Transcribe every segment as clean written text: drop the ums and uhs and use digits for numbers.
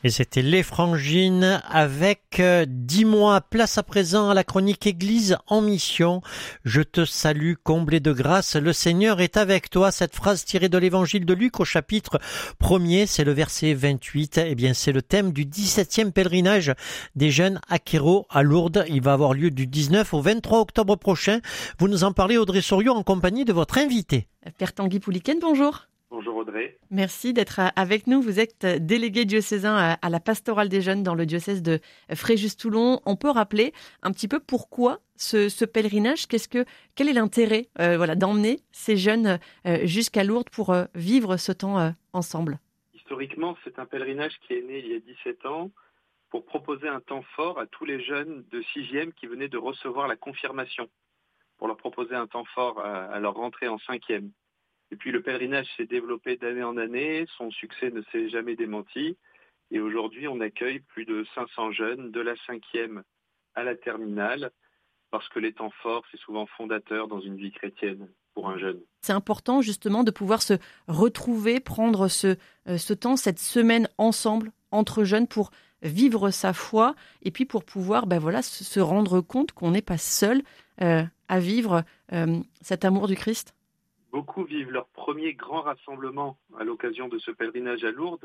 Et c'était les Frangines avec 10 mois. Place à présent à la chronique Église en mission. Je te salue, comblé de grâce, le Seigneur est avec toi. Cette phrase tirée de l'évangile de Luc au chapitre 1er, c'est le verset 28. Eh bien, c'est le thème du 17e pèlerinage des jeunes à Quéros à Lourdes. Il va avoir lieu du 19 au 23 octobre prochain. Vous nous en parlez, Audrey Soriot, en compagnie de votre invité. Père Tanguy Pouliken, bonjour. Bonjour Audrey. Merci d'être avec nous. Vous êtes délégué diocésain à la pastorale des jeunes dans le diocèse de Fréjus-Toulon. On peut rappeler un petit peu pourquoi ce pèlerinage, quel est l'intérêt d'emmener ces jeunes jusqu'à Lourdes pour vivre ce temps ensemble? Historiquement, c'est un pèlerinage qui est né il y a 17 ans pour proposer un temps fort à tous les jeunes de 6e qui venaient de recevoir la confirmation, pour leur proposer un temps fort à leur rentrée en 5e. Et puis le pèlerinage s'est développé d'année en année, son succès ne s'est jamais démenti. Et aujourd'hui, on accueille plus de 500 jeunes de la 5e à la terminale, parce que les temps forts, c'est souvent fondateur dans une vie chrétienne pour un jeune. C'est important justement de pouvoir se retrouver, prendre ce temps, cette semaine ensemble, entre jeunes, pour vivre sa foi et puis pour pouvoir se rendre compte qu'on n'est pas seul à vivre cet amour du Christ. Beaucoup vivent leur premier grand rassemblement à l'occasion de ce pèlerinage à Lourdes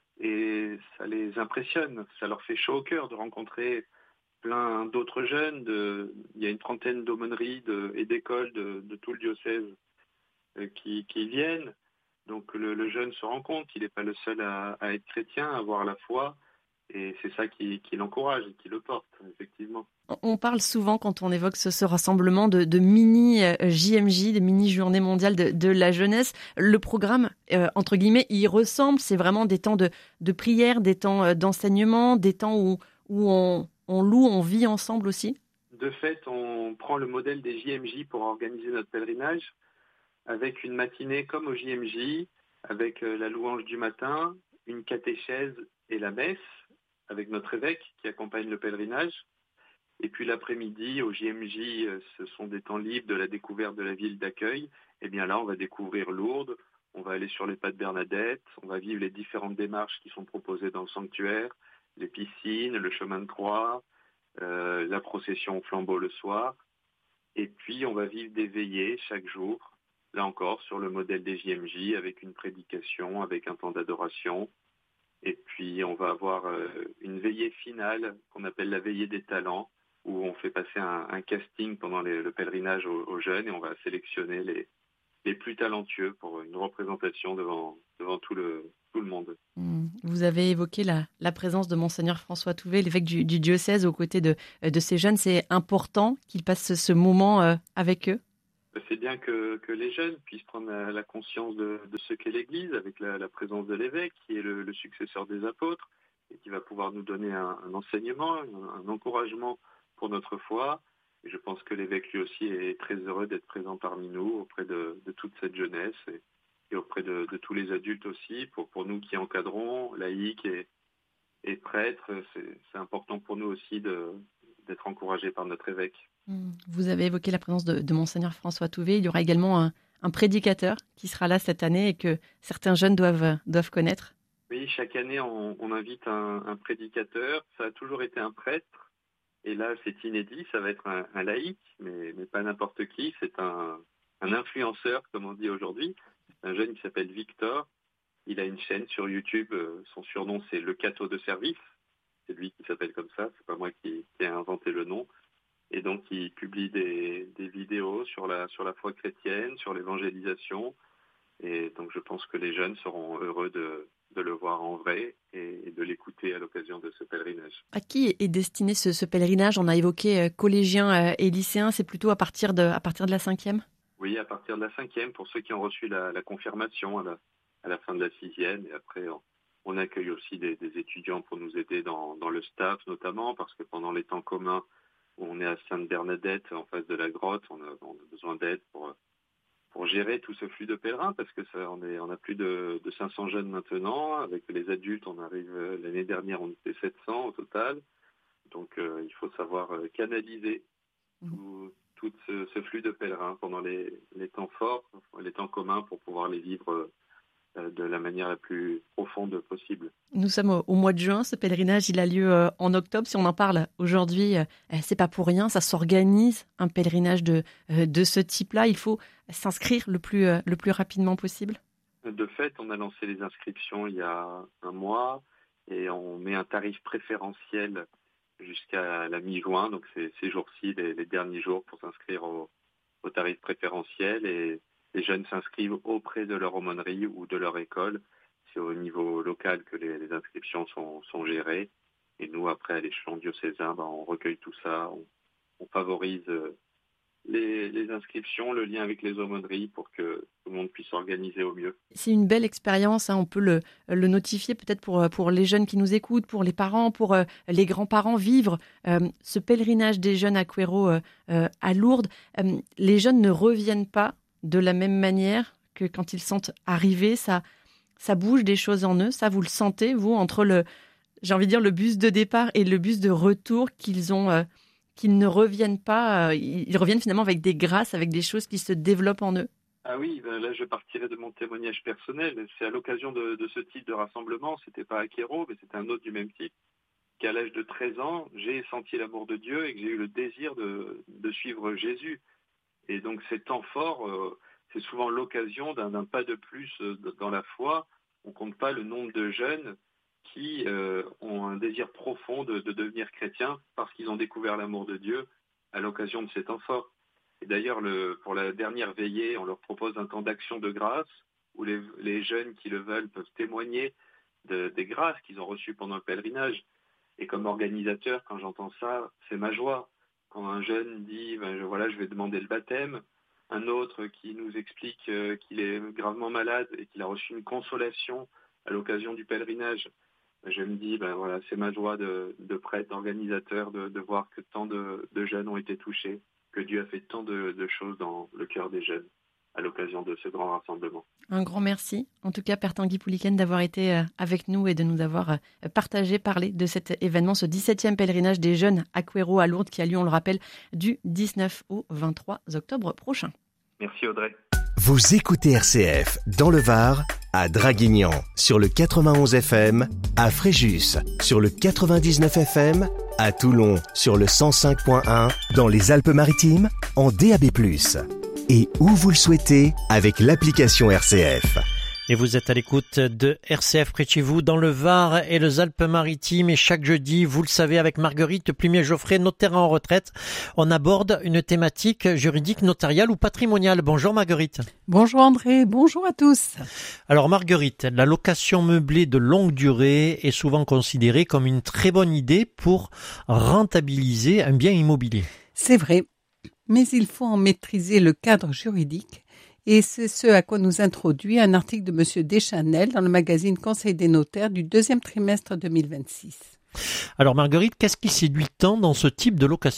et ça les impressionne, ça leur fait chaud au cœur de rencontrer plein d'autres jeunes. Il y a une trentaine d'aumôneries et d'écoles de tout le diocèse qui viennent. Donc le jeune se rend compte qu'il n'est pas le seul à être chrétien, à avoir la foi. Et c'est ça qui l'encourage et qui le porte, effectivement. On parle souvent, quand on évoque ce rassemblement, de mini JMJ, de mini Journée mondiale de la jeunesse. Le programme, entre guillemets, il ressemble. C'est vraiment des temps de prière, des temps d'enseignement, des temps où on loue, on vit ensemble aussi. De fait, on prend le modèle des JMJ pour organiser notre pèlerinage, avec une matinée comme au JMJ, avec la louange du matin, une catéchèse et la messe, avec notre évêque qui accompagne le pèlerinage. Et puis l'après-midi, au JMJ, ce sont des temps libres de la découverte de la ville d'accueil. Et bien là, on va découvrir Lourdes, on va aller sur les pas de Bernadette, on va vivre les différentes démarches qui sont proposées dans le sanctuaire, les piscines, le chemin de croix, la procession au flambeau le soir. Et puis on va vivre des veillées chaque jour, là encore sur le modèle des JMJ, avec une prédication, avec un temps d'adoration. Et puis, on va avoir une veillée finale qu'on appelle la veillée des talents, où on fait passer un casting pendant le pèlerinage aux jeunes et on va sélectionner les plus talentueux pour une représentation devant tout le monde. Vous avez évoqué la présence de Monseigneur François Touvet, l'évêque du diocèse, aux côtés de ces jeunes. C'est important qu'ils passent ce moment avec eux? C'est bien que les jeunes puissent prendre la conscience de ce qu'est l'Église, avec la présence de l'évêque, qui est le successeur des apôtres, et qui va pouvoir nous donner un enseignement, un encouragement pour notre foi. Et je pense que l'évêque lui aussi est très heureux d'être présent parmi nous, auprès de toute cette jeunesse, et auprès de tous les adultes aussi. Pour nous qui encadrons, laïcs et prêtres, c'est important pour nous aussi d'être encouragés par notre évêque. Vous avez évoqué la présence de Monseigneur François Touvet. Il y aura également un prédicateur qui sera là cette année et que certains jeunes doivent connaître. Oui, chaque année, on invite un prédicateur. Ça a toujours été un prêtre. Et là, c'est inédit. Ça va être un laïc, mais pas n'importe qui. C'est un influenceur, comme on dit aujourd'hui. C'est un jeune qui s'appelle Victor. Il a une chaîne sur YouTube. Son surnom, c'est Le Cateau de Service. C'est lui qui s'appelle comme ça. C'est pas moi qui ai inventé le nom. Et donc, il publie des vidéos sur la foi chrétienne, sur l'évangélisation. Et donc, je pense que les jeunes seront heureux de le voir en vrai et de l'écouter à l'occasion de ce pèlerinage. À qui est destiné ce pèlerinage? On a évoqué collégiens et lycéens. C'est plutôt à partir de la 5e? Oui, à partir de la 5e, pour ceux qui ont reçu la confirmation à la fin de la 6e. Et après, on accueille aussi des étudiants pour nous aider dans le staff, notamment, parce que pendant les temps communs, où on est à Sainte-Bernadette, en face de la grotte, on a besoin d'aide pour gérer tout ce flux de pèlerins, parce que on a plus de 500 jeunes maintenant. Avec les adultes, on arrive, l'année dernière, on était 700 au total. Donc, il faut savoir canaliser tout ce flux de pèlerins pendant les temps forts, les temps communs, pour pouvoir les vivre de la manière la plus profonde possible. Nous sommes au mois de juin, ce pèlerinage il a lieu en octobre. Si on en parle aujourd'hui, c'est pas pour rien, ça s'organise, un pèlerinage de ce type-là. Il faut s'inscrire le plus rapidement possible. De fait, on a lancé les inscriptions il y a un mois et on met un tarif préférentiel jusqu'à la mi-juin, donc c'est ces jours-ci, les derniers jours pour s'inscrire au tarif préférentiel, et les jeunes s'inscrivent auprès de leur aumônerie ou de leur école. C'est au niveau local que les inscriptions sont gérées. Et nous, après, à l'échelon diocésain, on recueille tout ça, on favorise les inscriptions, le lien avec les aumôneries pour que tout le monde puisse s'organiser au mieux. C'est une belle expérience, on peut le notifier peut-être pour les jeunes qui nous écoutent, pour les parents, pour les grands-parents, vivre ce pèlerinage des jeunes à Quero à Lourdes. Les jeunes ne reviennent pas de la même manière que quand ils sont arrivés. Ça bouge des choses en eux, ça vous le sentez, vous, entre le bus de départ et le bus de retour qu'ils ne reviennent pas, ils reviennent finalement avec des grâces, avec des choses qui se développent en eux. Ah oui, là je partirai de mon témoignage personnel. C'est à l'occasion de ce type de rassemblement, c'était pas à Quero, mais c'était un autre du même type, qu'à l'âge de 13 ans, j'ai senti l'amour de Dieu et que j'ai eu le désir de suivre Jésus. Et donc ces temps forts, c'est souvent l'occasion d'un pas de plus dans la foi. On ne compte pas le nombre de jeunes qui ont un désir profond de devenir chrétiens parce qu'ils ont découvert l'amour de Dieu à l'occasion de ces temps forts. Et d'ailleurs, pour la dernière veillée, on leur propose un temps d'action de grâce où les jeunes qui le veulent peuvent témoigner des grâces qu'ils ont reçues pendant le pèlerinage. Et comme organisateur, quand j'entends ça, c'est ma joie. Quand un jeune dit je vais demander le baptême, un autre qui nous explique qu'il est gravement malade et qu'il a reçu une consolation à l'occasion du pèlerinage, je me dis c'est ma joie de prêtre, d'organisateur, de voir que tant de jeunes ont été touchés, que Dieu a fait tant de choses dans le cœur des jeunes à l'occasion de ce grand rassemblement. Un grand merci, en tout cas, Père Tanguy Pouliken, d'avoir été avec nous et de nous avoir parlé de cet événement, ce 17e pèlerinage des jeunes à Quero à Lourdes qui a lieu, on le rappelle, du 19 au 23 octobre prochain. Merci Audrey. Vous écoutez RCF dans le Var, à Draguignan sur le 91 FM, à Fréjus sur le 99 FM, à Toulon sur le 105.1, dans les Alpes-Maritimes en DAB+. Et où vous le souhaitez avec l'application RCF. Et vous êtes à l'écoute de RCF près de chez vous, dans le Var et les Alpes-Maritimes. Et chaque jeudi, vous le savez, avec Marguerite Plumier-Geoffrey, notaire en retraite, on aborde une thématique juridique, notariale ou patrimoniale. Bonjour Marguerite. Bonjour André, bonjour à tous. Alors Marguerite, la location meublée de longue durée est souvent considérée comme une très bonne idée pour rentabiliser un bien immobilier. C'est vrai, mais il faut en maîtriser le cadre juridique. Et c'est ce à quoi nous introduit un article de M. Deschanel dans le magazine Conseil des notaires du deuxième trimestre 2026. Alors Marguerite, qu'est-ce qui séduit tant dans ce type de location ?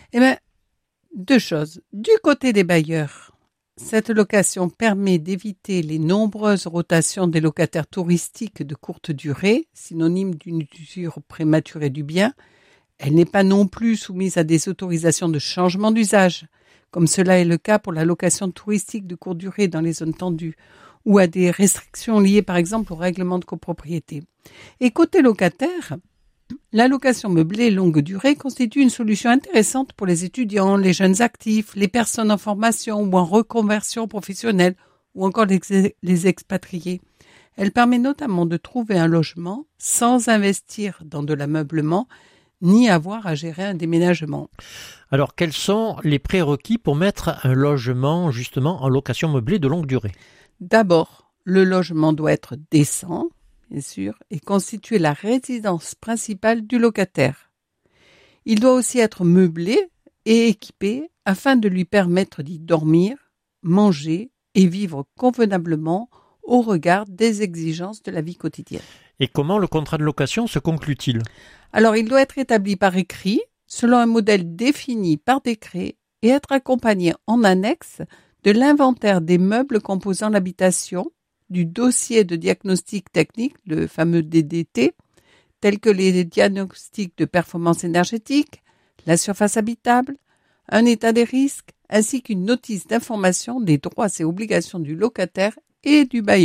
Deux choses. Du côté des bailleurs, cette location permet d'éviter les nombreuses rotations des locataires touristiques de courte durée, synonyme d'une usure prématurée du bien. Elle n'est pas non plus soumise à des autorisations de changement d'usage, comme cela est le cas pour la location touristique de courte durée dans les zones tendues, ou à des restrictions liées par exemple au règlement de copropriété. Et côté locataire, la location meublée longue durée constitue une solution intéressante pour les étudiants, les jeunes actifs, les personnes en formation ou en reconversion professionnelle, ou encore les expatriés. Elle permet notamment de trouver un logement sans investir dans de l'ameublement, ni avoir à gérer un déménagement. Alors, quels sont les prérequis pour mettre un logement, justement, en location meublée de longue durée ? D'abord, le logement doit être décent, bien sûr, et constituer la résidence principale du locataire. Il doit aussi être meublé et équipé afin de lui permettre d'y dormir, manger et vivre convenablement au regard des exigences de la vie quotidienne. Et comment le contrat de location se conclut-il ? Alors, il doit être établi par écrit, selon un modèle défini par décret et être accompagné en annexe de l'inventaire des meubles composant l'habitation, du dossier de diagnostic technique, le fameux DDT, tels que les diagnostics de performance énergétique, la surface habitable, un état des risques, ainsi qu'une notice d'information des droits et obligations du locataire et du bailleur.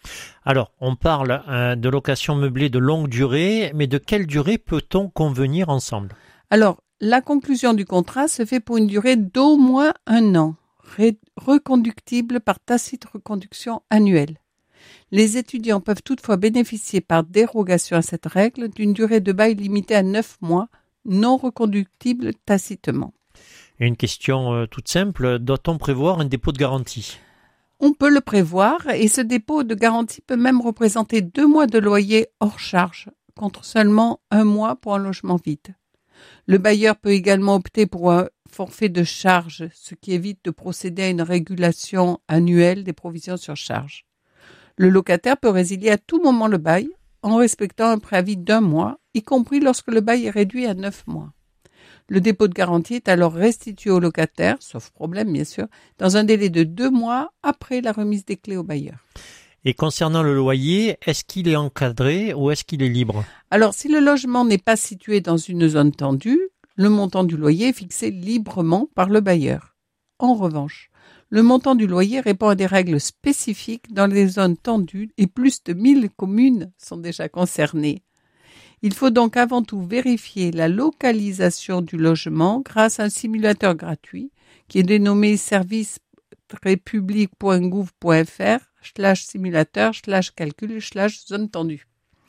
Alors, on parle de location meublée de longue durée, mais de quelle durée peut-on convenir ensemble? Alors, la conclusion du contrat se fait pour une durée d'au moins 1 an, reconductible par tacite reconduction annuelle. Les étudiants peuvent toutefois bénéficier par dérogation à cette règle d'une durée de bail limitée à 9 mois, non reconductible tacitement. Et une question toute simple, doit-on prévoir un dépôt de garantie? On peut le prévoir et ce dépôt de garantie peut même représenter 2 mois de loyer hors charge, contre seulement 1 mois pour un logement vide. Le bailleur peut également opter pour un forfait de charge, ce qui évite de procéder à une régulation annuelle des provisions sur charge. Le locataire peut résilier à tout moment le bail en respectant un préavis d'1 mois, y compris lorsque le bail est réduit à 9 mois. Le dépôt de garantie est alors restitué au locataire, sauf problème bien sûr, dans un délai de 2 mois après la remise des clés au bailleur. Et concernant le loyer, est-ce qu'il est encadré ou est-ce qu'il est libre? Alors, si le logement n'est pas situé dans une zone tendue, le montant du loyer est fixé librement par le bailleur. En revanche, le montant du loyer répond à des règles spécifiques dans les zones tendues et plus de 1000 communes sont déjà concernées. Il faut donc avant tout vérifier la localisation du logement grâce à un simulateur gratuit qui est dénommé servicepublic.gouv.fr/simulateur/calcul/zone tendue.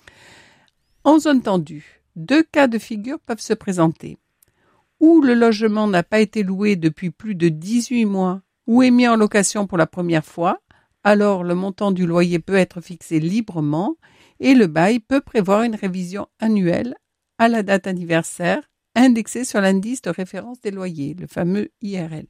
En zone tendue, 2 cas de figure peuvent se présenter. Ou le logement n'a pas été loué depuis plus de 18 mois ou est mis en location pour la première fois, alors le montant du loyer peut être fixé librement et le bail peut prévoir une révision annuelle à la date anniversaire indexée sur l'indice de référence des loyers, le fameux IRL.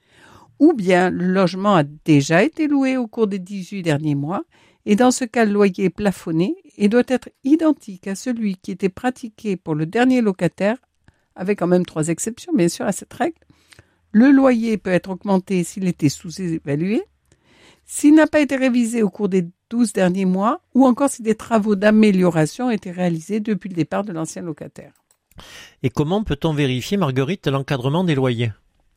Ou bien le logement a déjà été loué au cours des 18 derniers mois et dans ce cas le loyer est plafonné et doit être identique à celui qui était pratiqué pour le dernier locataire, avec quand même 3 exceptions bien sûr à cette règle. Le loyer peut être augmenté s'il était sous-évalué, s'il n'a pas été révisé au cours des 12 derniers mois, ou encore si des travaux d'amélioration ont été réalisés depuis le départ de l'ancien locataire. Et comment peut-on vérifier, Marguerite, l'encadrement des loyers?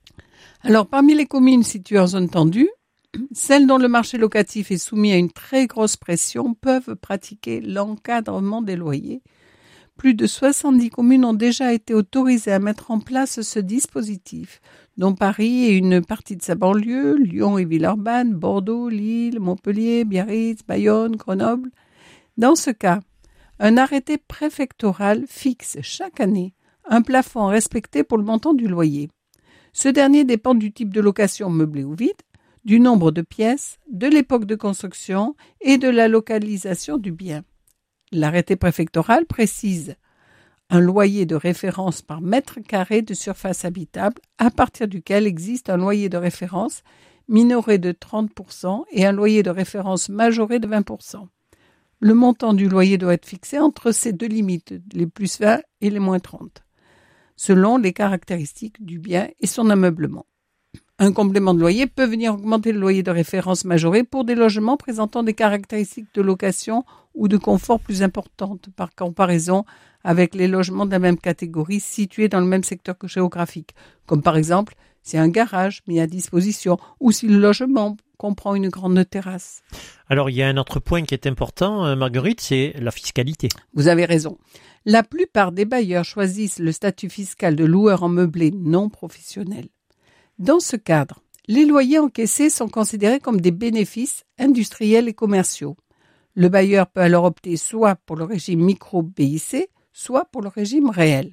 Alors, parmi les communes situées en zone tendue, celles dont le marché locatif est soumis à une très grosse pression peuvent pratiquer l'encadrement des loyers. Plus de 70 communes ont déjà été autorisées à mettre en place ce dispositif, dont Paris et une partie de sa banlieue, Lyon et Villeurbanne, Bordeaux, Lille, Montpellier, Biarritz, Bayonne, Grenoble. Dans ce cas, un arrêté préfectoral fixe chaque année un plafond respecté pour le montant du loyer. Ce dernier dépend du type de location meublée ou vide, du nombre de pièces, de l'époque de construction et de la localisation du bien. L'arrêté préfectoral précise un loyer de référence par mètre carré de surface habitable à partir duquel existe un loyer de référence minoré de 30% et un loyer de référence majoré de 20%. Le montant du loyer doit être fixé entre ces 2 limites, les plus 20 et les moins 30, selon les caractéristiques du bien et son ameublement. Un complément de loyer peut venir augmenter le loyer de référence majoré pour des logements présentant des caractéristiques de location ou de confort plus importantes par comparaison avec les logements de la même catégorie situés dans le même secteur géographique, comme par exemple si un garage mis à disposition ou si le logement comprend une grande terrasse. Alors, il y a un autre point qui est important, Marguerite, c'est la fiscalité. Vous avez raison. La plupart des bailleurs choisissent le statut fiscal de loueur en meublé non professionnel. Dans ce cadre, les loyers encaissés sont considérés comme des bénéfices industriels et commerciaux. Le bailleur peut alors opter soit pour le régime micro-BIC, soit pour le régime réel.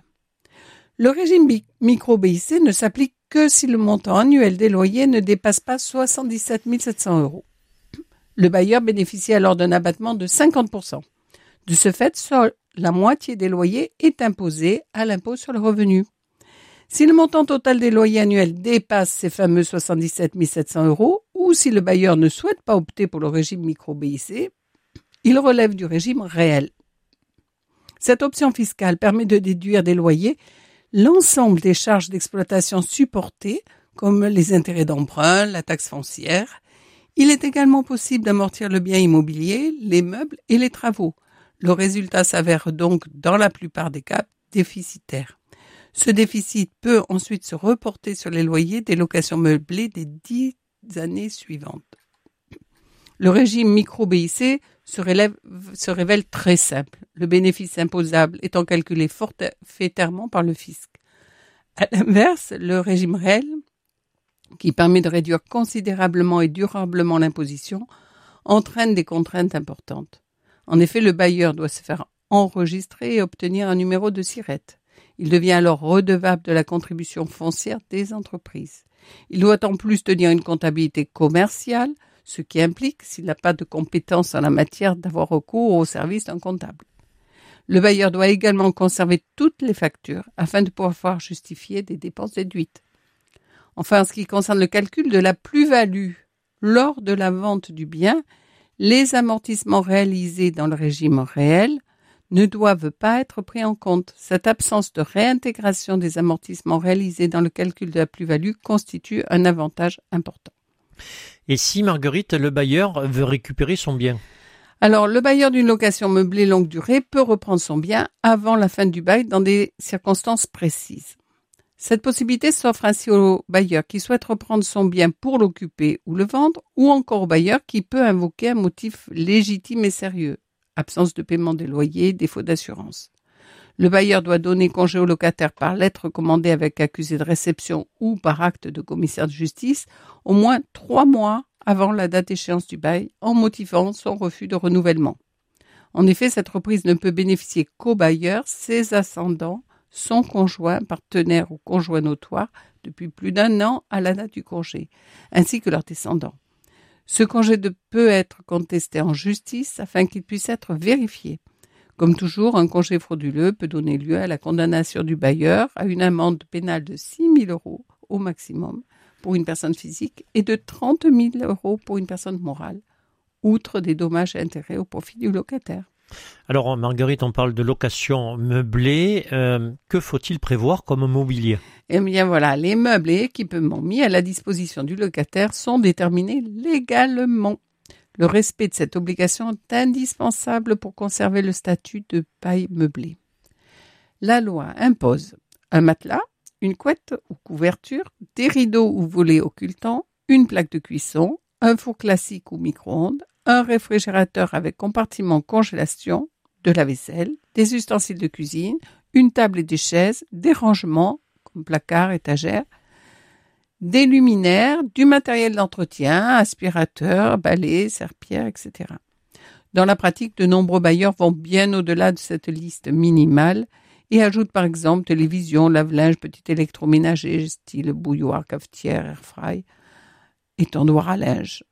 Le régime micro-BIC ne s'applique que si le montant annuel des loyers ne dépasse pas 77 700 €. Le bailleur bénéficie alors d'un abattement de 50%. De ce fait, seule la moitié des loyers est imposée à l'impôt sur le revenu. Si le montant total des loyers annuels dépasse ces fameux 77 700 € ou si le bailleur ne souhaite pas opter pour le régime micro-BIC, il relève du régime réel. Cette option fiscale permet de déduire des loyers l'ensemble des charges d'exploitation supportées, comme les intérêts d'emprunt, la taxe foncière. Il est également possible d'amortir le bien immobilier, les meubles et les travaux. Le résultat s'avère donc, dans la plupart des cas, déficitaire. Ce déficit peut ensuite se reporter sur les loyers des locations meublées des 10 années suivantes. Le régime micro-BIC se révèle très simple, le bénéfice imposable étant calculé forfaitairement par le fisc. À l'inverse, le régime réel, qui permet de réduire considérablement et durablement l'imposition, entraîne des contraintes importantes. En effet, le bailleur doit se faire enregistrer et obtenir un numéro de SIRET. Il devient alors redevable de la contribution foncière des entreprises. Il doit en plus tenir une comptabilité commerciale, ce qui implique, s'il n'a pas de compétences en la matière, d'avoir recours au service d'un comptable. Le bailleur doit également conserver toutes les factures afin de pouvoir justifier des dépenses déduites. Enfin, en ce qui concerne le calcul de la plus-value lors de la vente du bien, les amortissements réalisés dans le régime réel ne doivent pas être pris en compte. Cette absence de réintégration des amortissements réalisés dans le calcul de la plus-value constitue un avantage important. Et si, Marguerite, le bailleur veut récupérer son bien ? Alors, le bailleur d'une location meublée longue durée peut reprendre son bien avant la fin du bail dans des circonstances précises. Cette possibilité s'offre ainsi au bailleur qui souhaite reprendre son bien pour l'occuper ou le vendre, ou encore au bailleur qui peut invoquer un motif légitime et sérieux, absence de paiement des loyers, défaut d'assurance. Le bailleur doit donner congé au locataire par lettre commandée avec accusé de réception ou par acte de commissaire de justice au moins 3 mois avant la date d'échéance du bail, en motivant son refus de renouvellement. En effet, cette reprise ne peut bénéficier qu'au bailleur, ses ascendants, son conjoint, partenaire ou conjoint notoire depuis plus d'1 an à la date du congé, ainsi que leurs descendants. Ce congé peut être contesté en justice afin qu'il puisse être vérifié. Comme toujours, un congé frauduleux peut donner lieu à la condamnation du bailleur à une amende pénale de 6 000 € au maximum pour une personne physique et de 30 000 € pour une personne morale, outre des dommages et intérêts au profit du locataire. Alors, Marguerite, on parle de location meublée. Que faut-il prévoir comme mobilier ? Eh bien voilà, les meubles et équipements mis à la disposition du locataire sont déterminés légalement. Le respect de cette obligation est indispensable pour conserver le statut de bail meublé. La loi impose un matelas, une couette ou couverture, des rideaux ou volets occultants, une plaque de cuisson, un four classique ou micro-ondes, un réfrigérateur avec compartiment congélation, de la vaisselle, des ustensiles de cuisine, une table et des chaises, des rangements comme placards, étagères, des luminaires, du matériel d'entretien, aspirateurs, balais, serpillères, etc. Dans la pratique, de nombreux bailleurs vont bien au-delà de cette liste minimale et ajoutent par exemple télévision, lave-linge, petit électroménager, style bouilloire, cafetière, airfry, étendoir à linge.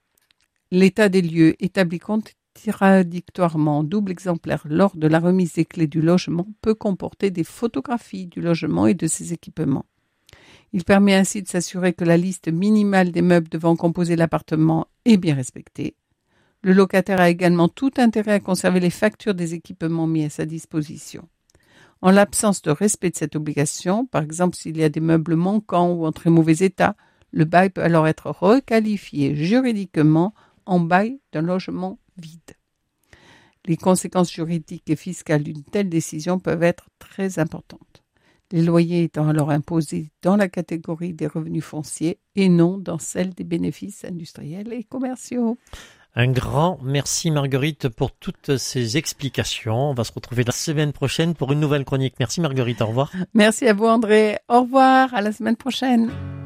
L'état des lieux établi contradictoirement en double exemplaire lors de la remise des clés du logement peut comporter des photographies du logement et de ses équipements. Il permet ainsi de s'assurer que la liste minimale des meubles devant composer l'appartement est bien respectée. Le locataire a également tout intérêt à conserver les factures des équipements mis à sa disposition. En l'absence de respect de cette obligation, par exemple s'il y a des meubles manquants ou en très mauvais état, le bail peut alors être requalifié juridiquement en bail d'un logement vide. Les conséquences juridiques et fiscales d'une telle décision peuvent être très importantes. Les loyers étant alors imposés dans la catégorie des revenus fonciers et non dans celle des bénéfices industriels et commerciaux. Un grand merci Marguerite pour toutes ces explications. On va se retrouver la semaine prochaine pour une nouvelle chronique. Merci Marguerite, au revoir. Merci à vous André, au revoir, à la semaine prochaine.